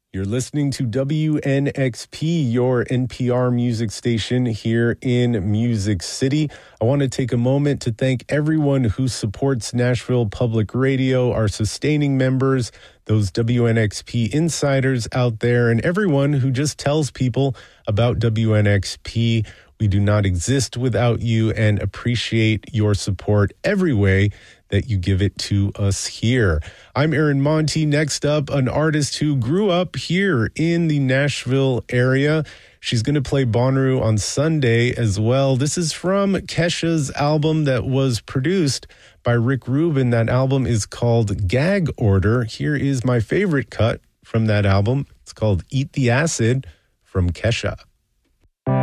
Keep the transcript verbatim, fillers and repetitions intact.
You're listening to W N X P, your N P R music station here in Music City. I want to take a moment to thank everyone who supports Nashville Public Radio, our sustaining members, those W N X P insiders out there, and everyone who just tells people about W N X P. We do not exist without you and appreciate your support every way that you give it to us here. I'm Aaron Monty. Next up, an artist who grew up here in the Nashville area. She's going to play Bonnaroo on Sunday as well. This is from Kesha's album that was produced by Rick Rubin. That album is called Gag Order. Here is my favorite cut from that album. It's called Eat the Acid from Kesha.